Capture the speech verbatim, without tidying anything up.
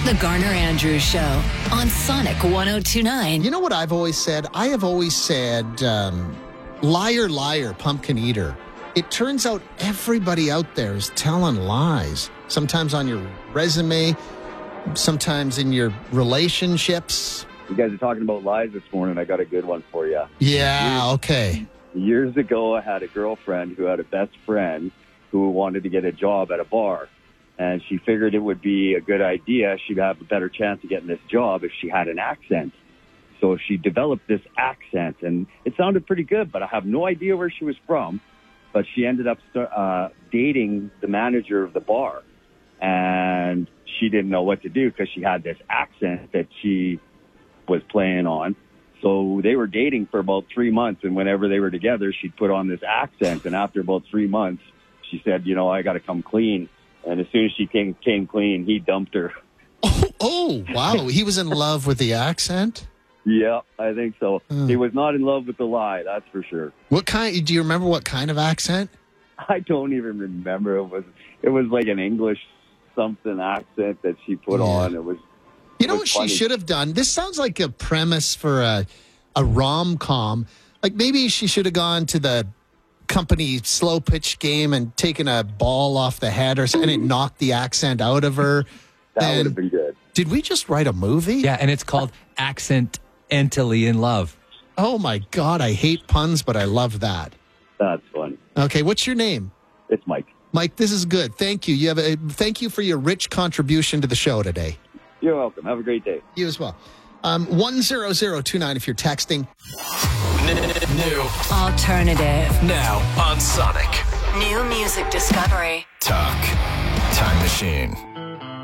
The Garner Andrews Show on Sonic one oh two point nine. You know what I've always said? I have always said, um, liar, liar, pumpkin eater. It turns out everybody out there is telling lies. Sometimes on your resume, sometimes in your relationships. You guys are talking about lies this morning. I got a good one for you. Yeah, okay. Years ago, I had a girlfriend who had a best friend who wanted to get a job at a bar. And she figured it would be a good idea. She'd have a better chance of getting this job if she had an accent. So she developed this accent, and it sounded pretty good, but I have no idea where she was from. But she ended up uh, dating the manager of the bar. And she didn't know what to do because she had this accent that she was playing on. So they were dating for about three months, and whenever they were together, she'd put on this accent. And after about three months, she said, you know, I got to come clean. And as soon as she came, came clean, he dumped her. Oh, oh, wow. He was in love with the accent? Yeah, I think so. Hmm. He was not in love with the lie, that's for sure. What kind? Do you remember what kind of accent? I don't even remember. It was it was like an English something accent that she put Yeah. on. It was. You know it what was she funny. should have done? This sounds like a premise for a, a rom-com. Like maybe she should have gone to the company slow pitch game and taken a ball off the head or something, and it knocked the accent out of her. That And would have been good. Did we just write a movie? Yeah, and it's called Accidentally in Love. Oh my God, I hate puns, but I love that. That's funny. Okay, what's your name? It's Mike. Mike, this is good. Thank you. You have a thank you for your rich contribution to the show today. You're welcome. Have a great day. You as well. Um, one zero zero two nine if you're texting. New Alternative. now on Sonic. New music discovery. Talk. Time Machine.